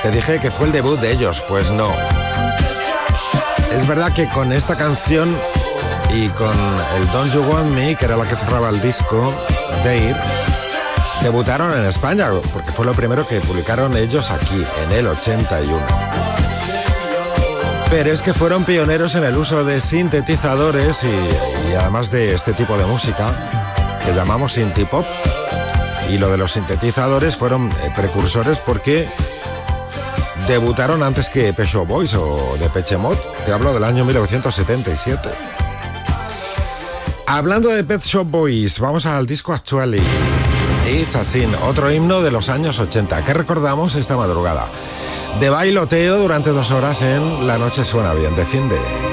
Te dije que fue el debut de ellos, pues no. Es verdad que con esta canción y con el Don't You Want Me, que era la que cerraba el disco, Dare, debutaron en España, porque fue lo primero que publicaron ellos aquí, en el 81. Pero es que fueron pioneros en el uso de sintetizadores y además de este tipo de música que llamamos synthpop. Y lo de los sintetizadores fueron precursores porque debutaron antes que Pet Shop Boys o Depeche Mode. Te hablo del año 1977. Hablando de Pet Shop Boys, vamos al disco Actually. It's a Sin, otro himno de los años 80 que recordamos esta madrugada. De bailoteo durante 2 horas en La Noche Suena Bien, de fin de...